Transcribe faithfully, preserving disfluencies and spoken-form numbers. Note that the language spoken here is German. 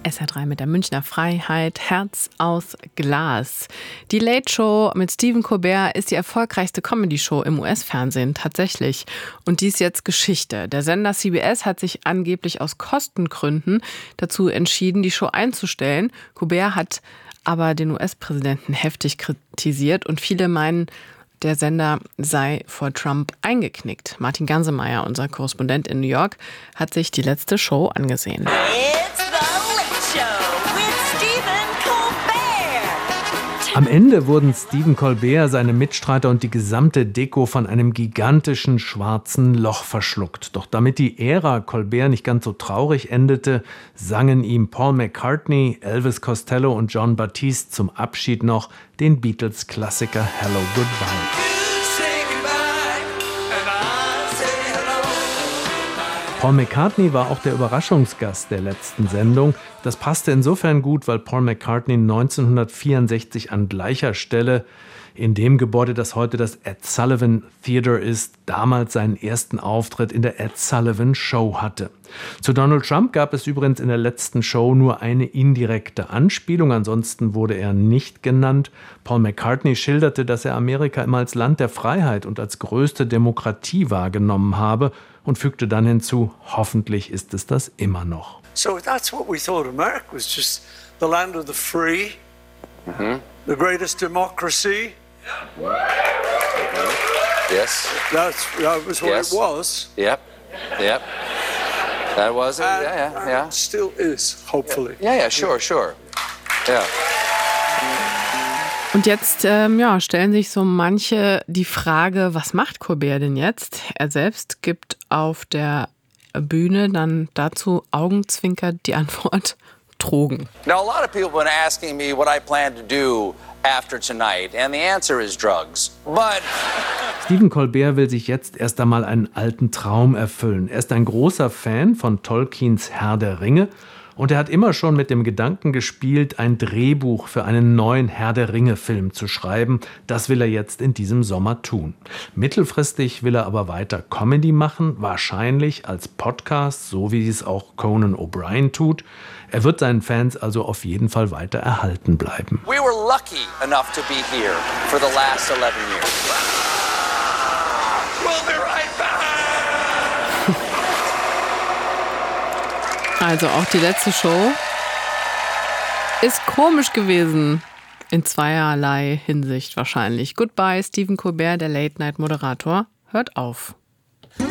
S R drei mit der Münchner Freiheit, Herz aus Glas. Die Late Show mit Stephen Colbert ist die erfolgreichste Comedy-Show im U S-Fernsehen, tatsächlich. Und die ist jetzt Geschichte. Der Sender C B S hat sich angeblich aus Kostengründen dazu entschieden, die Show einzustellen. Colbert hat aber den U S-Präsidenten heftig kritisiert und viele meinen, der Sender sei vor Trump eingeknickt. Martin Gansemeyer, unser Korrespondent in New York, hat sich die letzte Show angesehen. Am Ende wurden Stephen Colbert, seine Mitstreiter und die gesamte Deko von einem gigantischen schwarzen Loch verschluckt. Doch damit die Ära Colbert nicht ganz so traurig endete, sangen ihm Paul McCartney, Elvis Costello und Jon Batiste zum Abschied noch den Beatles-Klassiker Hello, Goodbye. Paul McCartney war auch der Überraschungsgast der letzten Sendung. Das passte insofern gut, weil Paul McCartney neunzehnhundertvierundsechzig an gleicher Stelle in dem Gebäude, das heute das Ed Sullivan Theater ist, damals seinen ersten Auftritt in der Ed Sullivan Show hatte. Zu Donald Trump gab es übrigens in der letzten Show nur eine indirekte Anspielung, ansonsten wurde er nicht genannt. Paul McCartney schilderte, dass er Amerika immer als Land der Freiheit und als größte Demokratie wahrgenommen habe und fügte dann hinzu, hoffentlich ist es das immer noch. So that's what we thought America was, just the land of the free, mm-hmm. the greatest democracy. Mm-hmm. Yes. That's, that was what yes. it was. Yep, yep. That was it, And, yeah, yeah, and yeah. it still is, hopefully. Yeah, yeah, sure, sure. Yeah. Und jetzt ähm, ja, stellen sich so manche die Frage, was macht Colbert denn jetzt? Er selbst gibt auf der Bühne dann dazu augenzwinkert die Antwort, Drogen. Now, a lot of people have been asking me what I plan to do after tonight, and the answer is drugs. But Stephen Colbert will sich jetzt erst einmal einen alten Traum erfüllen. Er ist ein großer Fan von Tolkiens Herr der Ringe und er hat immer schon mit dem Gedanken gespielt, ein Drehbuch für einen neuen Herr der Ringe-Film zu schreiben. Das will er jetzt in diesem Sommer tun. Mittelfristig will er aber weiter Comedy machen, wahrscheinlich als Podcast, so wie es auch Conan O'Brien tut. Er wird seinen Fans also auf jeden Fall weiter erhalten bleiben. We were lucky enough to be here for the last eleven years. We'll be right back. Also auch die letzte Show ist komisch gewesen. In zweierlei Hinsicht wahrscheinlich. Goodbye, Stephen Colbert, der Late-Night-Moderator, hört auf.